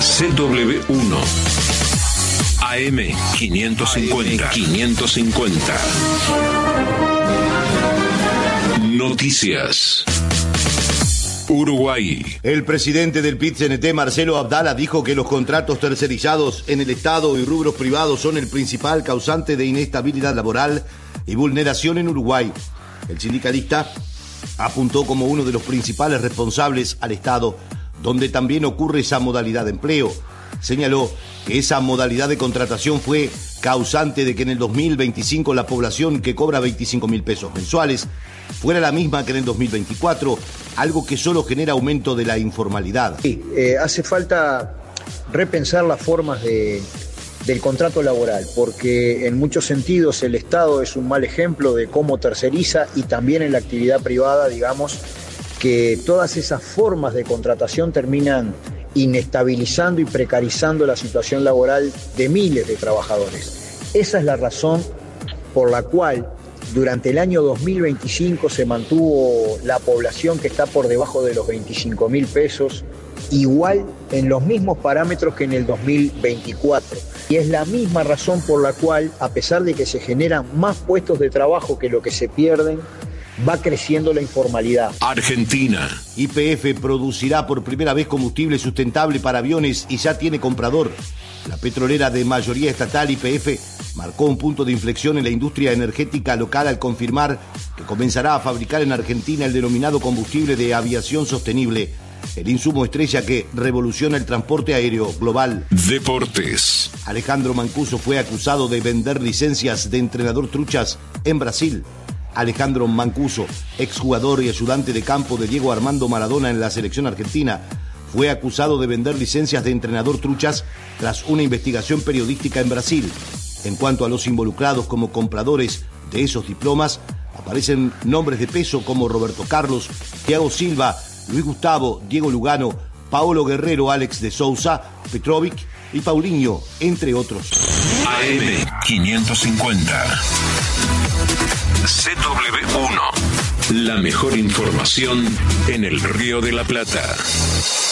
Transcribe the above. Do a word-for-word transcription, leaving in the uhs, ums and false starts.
C W uno. A M quinientos cincuenta. quinientos cincuenta. Noticias. Uruguay. El presidente del P I T C N T, Marcelo Abdala, dijo que los contratos tercerizados en el Estado y rubros privados son el principal causante de inestabilidad laboral y vulneración en Uruguay. El sindicalista apuntó como uno de los principales responsables al Estado, donde también ocurre esa modalidad de empleo. Señaló que esa modalidad de contratación fue causante de que en el dos mil veinticinco la población que cobra veinticinco mil pesos mensuales fuera la misma que en el dos mil veinticuatro, algo que solo genera aumento de la informalidad. Sí, eh, hace falta repensar las formas de, del contrato laboral, porque en muchos sentidos el Estado es un mal ejemplo de cómo terceriza, y también en la actividad privada, digamos, que todas esas formas de contratación terminan inestabilizando y precarizando la situación laboral de miles de trabajadores. Esa es la razón por la cual durante el año dos mil veinticinco se mantuvo la población que está por debajo de los veinticinco mil pesos, igual en los mismos parámetros que en el dos mil veinticuatro. Y es la misma razón por la cual, a pesar de que se generan más puestos de trabajo que lo que se pierden, va creciendo la informalidad. Argentina. Y P F producirá por primera vez combustible sustentable para aviones y ya tiene comprador. La petrolera de mayoría estatal Y P F marcó un punto de inflexión en la industria energética local al confirmar que comenzará a fabricar en Argentina el denominado combustible de aviación sostenible, el insumo estrella que revoluciona el transporte aéreo global. Deportes. Alejandro Mancuso fue acusado de vender licencias de entrenador truchas en Brasil. Alejandro Mancuso, exjugador y ayudante de campo de Diego Armando Maradona en la selección argentina, fue acusado de vender licencias de entrenador truchas tras una investigación periodística en Brasil. En cuanto a los involucrados como compradores de esos diplomas, aparecen nombres de peso como Roberto Carlos, Thiago Silva, Luis Gustavo, Diego Lugano, Paolo Guerrero, Alex de Sousa, Petrovic y Paulinho, entre otros. A M quinientos cincuenta. C W uno. La mejor información en el Río de la Plata.